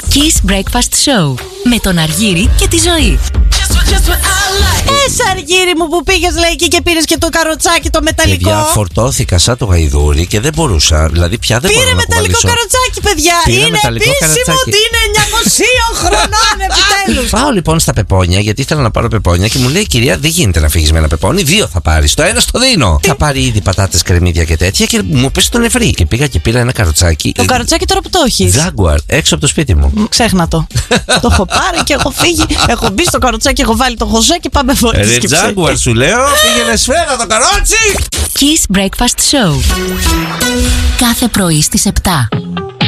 Kiss Breakfast Show με τον Αργύρη και τη Ζωή. Αργύρη μου που πήγες, λέει, και πήρες και το καροτσάκι το μεταλλικό. Παιδιά, φορτώθηκα σαν το γαϊδούρι και δεν μπορούσα. Δηλαδή πια δεν μπορούσα. Πήρε μεταλλικό καροτσάκι, παιδιά. Είναι επίσημο ότι είναι 900 χρονών επιτέλους. Πάω λοιπόν στα πεπόνια, γιατί ήθελα να πάρω πεπόνια και μου λέει: κυρία, δεν γίνεται να φύγεις με ένα πεπόνι. 2 θα πάρεις. Το ένα στο δίνω. Θα πάρει ήδη πατάτες, κρεμμύδια και τέτοια και μου πέσει το νεφρί. Και πήγα και πήρα ένα καροτσάκι. Το καροτσάκι τώρα που το έχεις? Jaguar, έξω από το σπίτι μου. Ξέχνα το. Το έχω πάρει και έχω φύγει. Έχω μπει στο καροτσάκι, έχω βάλει το Χωζέ και πάμε βόλτες. Jaguar σου λέω, πήγαινε σφαίρα το καρότσι. Kiss Breakfast Show. Κάθε πρωί στις 7.